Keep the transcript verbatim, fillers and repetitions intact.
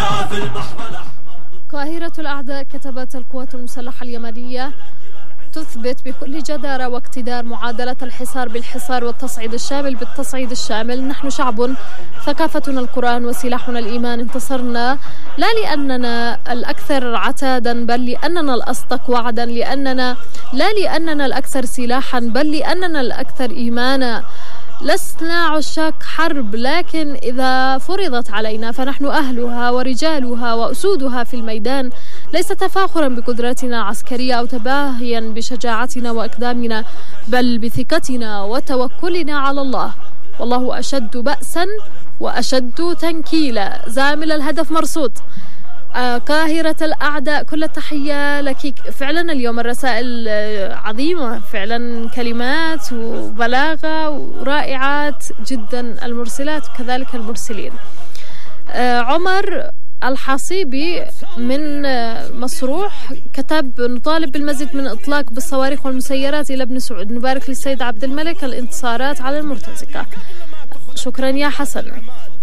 قاهرة الأعداء. كتبت القوات المسلحة اليمنية تثبت بكل جدارة واقتدار معادلة الحصار بالحصار والتصعيد الشامل بالتصعيد الشامل. نحن شعب ثقافتنا القرآن وسلاحنا الإيمان. انتصرنا لا لأننا الأكثر عتادا بل لأننا الأصدق وعدا، لأننا لا لأننا الأكثر سلاحا بل لأننا الأكثر إيمانا. لسنا عشاق حرب، لكن إذا فرضت علينا فنحن أهلها ورجالها وأسودها في الميدان، ليس تفاخرا بقدراتنا العسكرية أو تباهيا بشجاعتنا وإقدامنا، بل بثقتنا وتوكلنا على الله. والله أشد بأسا وأشد تنكيلا. زامل الهدف مرصود. آه قاهرة الأعداء، كل التحية لك. فعلا اليوم الرسائل عظيمة، فعلا كلمات وبلاغة ورائعات جدا المرسلات وكذلك المرسلين. آه عمر الحصيبي من مصروح كتب: نطالب بالمزيد من إطلاق بالصواريخ والمسيرات إلى ابن سعود. نبارك للسيد عبد الملك الانتصارات على المرتزقة. شكرا يا حسن.